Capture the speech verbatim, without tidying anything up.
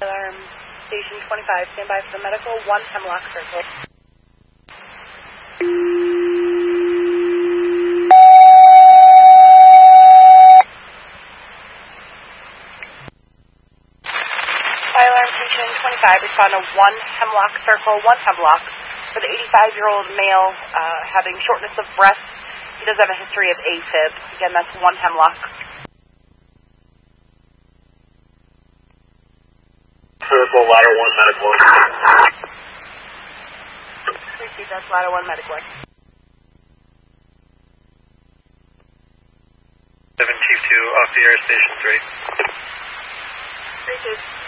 Alarm Station twenty-five, stand by for the medical, one Hemlock Circle. Fire Alarm Station twenty-five, respond to one Hemlock Circle, one Hemlock, for the eighty-five-year-old male uh, having shortness of breath. He does have a history of AFib. Again, that's one Hemlock. Circle, ladder one, medical. Receive, that's ladder one, medical. seven two two, off the air, station three. Receive.